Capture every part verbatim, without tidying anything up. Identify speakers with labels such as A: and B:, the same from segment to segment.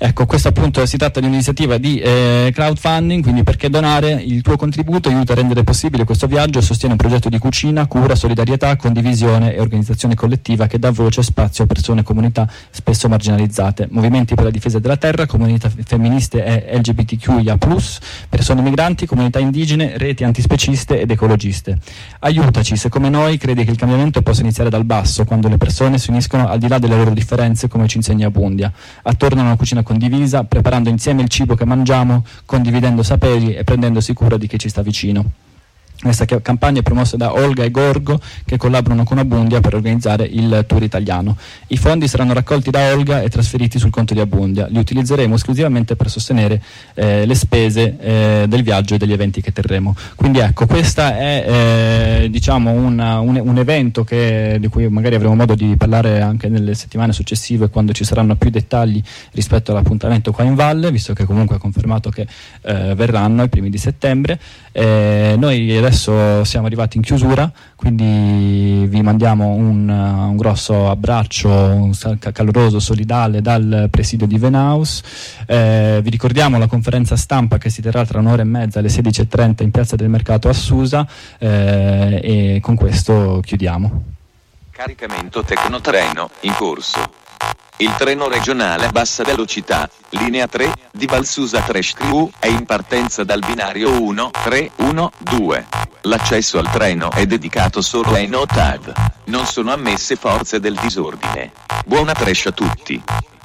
A: Ecco, questo appunto si tratta di un'iniziativa di eh, crowdfunding, quindi perché donare il tuo contributo aiuta a rendere possibile questo viaggio e sostiene un progetto di cucina, cura, solidarietà, condivisione e organizzazione collettiva che dà voce e spazio a persone e comunità spesso marginalizzate, movimenti per la difesa della terra, comunità femministe e L G B T Q I A plus, persone migranti, comunità indigene, reti antispeciste ed ecologiste. Aiutaci se come noi credi che il cambiamento possa iniziare dal basso, quando le persone si uniscono al di là delle loro differenze, come ci insegna Abundia, attorno a una cucina condivisa, preparando insieme il cibo che mangiamo, condividendo saperi e prendendosi cura di chi ci sta vicino. Questa campagna è promossa da Olga e Gorgo, che collaborano con Abundia per organizzare il tour italiano. I fondi saranno raccolti da Olga e trasferiti sul conto di Abundia. Li utilizzeremo esclusivamente per sostenere eh, le spese eh, del viaggio e degli eventi che terremo. Quindi ecco, questo è eh, diciamo una, un, un evento che, di cui magari avremo modo di parlare anche nelle settimane successive, quando ci saranno più dettagli rispetto all'appuntamento qua in valle, visto che comunque è confermato che eh, verranno i primi di settembre. Eh, noi adesso siamo arrivati in chiusura, quindi vi mandiamo un, un grosso abbraccio, un caloroso, solidale dal presidio di Venaus. Eh, vi ricordiamo la conferenza stampa che si terrà tra un'ora e mezza alle sedici e trenta in Piazza del Mercato a Susa, eh, e con questo chiudiamo.
B: Caricamento Tecnotreno in corso. Il treno regionale a bassa velocità, linea tre, di Valsusa Trescriu, è in partenza dal binario uno tre uno due. L'accesso al treno è dedicato solo ai no-TAV. Non sono ammesse forze del disordine. Buona Trescia a tutti.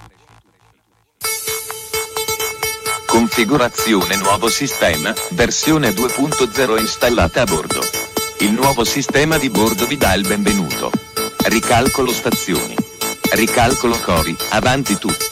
B: Configurazione nuovo sistema, versione due punto zero installata a bordo. Il nuovo sistema di bordo vi dà il benvenuto. Ricalcolo stazioni. Ricalcolo cori, avanti tutti.